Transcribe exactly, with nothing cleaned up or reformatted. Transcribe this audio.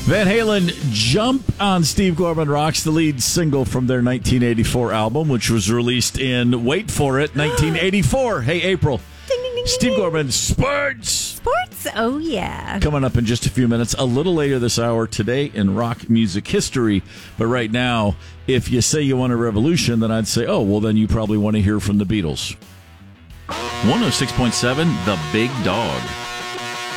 Van Halen, Jump on Steve Gorman Rocks, the lead single from their nineteen eighty-four album, which was released in, wait for it, nineteen eighty-four. Hey, April. Ding, ding, ding, Steve ding. Gorman, Sports. Sports? Oh, yeah. Coming up in just a few minutes, a little later this hour, today in rock music history. But right now, if you say you want a revolution, then I'd say, oh, well, then you probably want to hear from the Beatles. one oh six point seven, The Big Dog.